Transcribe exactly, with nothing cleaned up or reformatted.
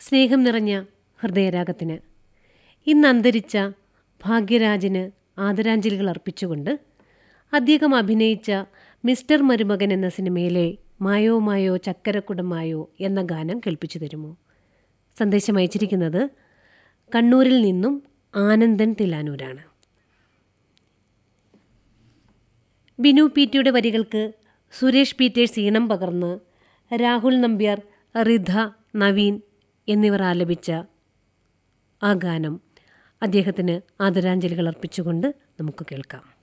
സ്നേഹം നിറഞ്ഞ ഹൃദയരാഗത്തിന് ഇന്ന് അന്തരിച്ച ഭാഗ്യരാജിന് ആദരാഞ്ജലികൾ അർപ്പിച്ചുകൊണ്ട് അദ്ദേഹം അഭിനയിച്ച മിസ്റ്റർ മരുമകൻ എന്ന സിനിമയിലെ മായോ മായോ ചക്കരക്കുടമായോ എന്ന ഗാനം കേൾപ്പിച്ചു തരുമോ? സന്ദേശം അയച്ചിരിക്കുന്നത് കണ്ണൂരിൽ നിന്നും ആനന്ദൻ തിലാനൂരാണ്. ബിനു പീറ്റയുടെ വരികൾക്ക് സുരേഷ് പീറ്റേഴ്സ് ഈണം പകർന്ന് രാഹുൽ നമ്പ്യാർ, റിധ, നവീൻ എന്നിവർ ആലപിച്ച ആ ഗാനം അദ്ദേഹത്തിന് ആദരാഞ്ജലികൾ അർപ്പിച്ചുകൊണ്ട് നമുക്ക് കേൾക്കാം.